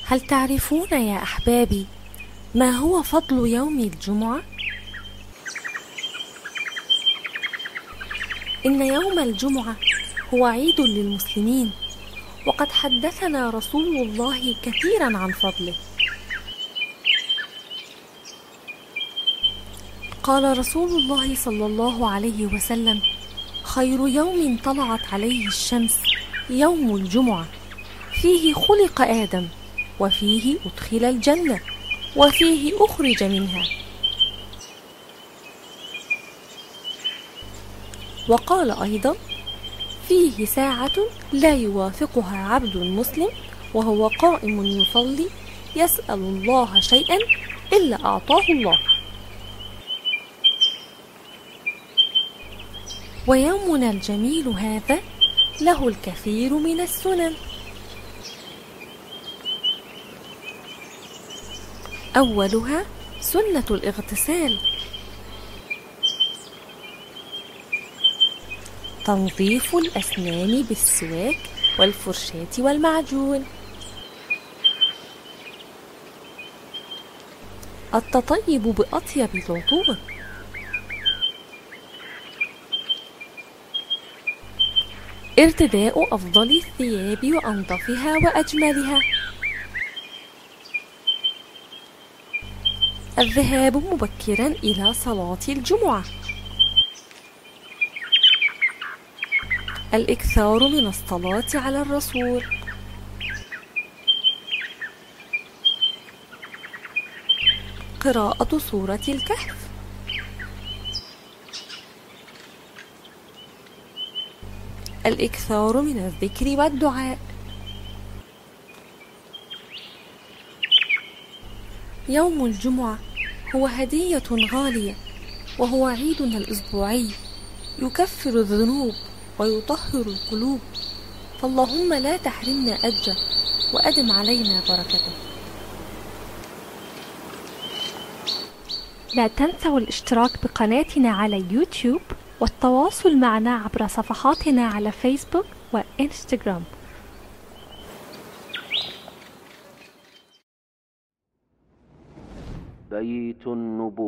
هل تعرفون يا أحبابي ما هو فضل يوم الجمعة؟ إن يوم الجمعة هو عيد للمسلمين، وقد حدثنا رسول الله كثيرا عن فضله. قال رسول الله صلى الله عليه وسلم: خير يوم طلعت عليه الشمس يوم الجمعة، فيه خلق آدم، وفيه أدخل الجنة، وفيه أخرج منها. وقال أيضا: فيه ساعة لا يوافقها عبد مسلم وهو قائم يصلي يسأل الله شيئا إلا أعطاه الله. ويومنا الجميل هذا له الكثير من السنن. أولها سنة الاغتسال، تنظيف الأسنان بالسواك والفرشاة والمعجون، التطيب بأطيب العطور، ارتداء أفضل الثياب وأنظفها وأجملها، الذهاب مبكرا إلى صلاة الجمعة، الإكثار من الصلاة على الرسول، قراءة سورة الكهف، الإكثار من الذكر والدعاء. يوم الجمعة هو هدية غالية، وهو عيدنا الأسبوعي، يكفر الذنوب ويطهر القلوب، فاللهم لا تحرمنا أجره وأدم علينا بركته. لا تنسوا الاشتراك بقناتنا على يوتيوب والتواصل معنا عبر صفحاتنا على فيسبوك وإنستغرام. بيت النبوة.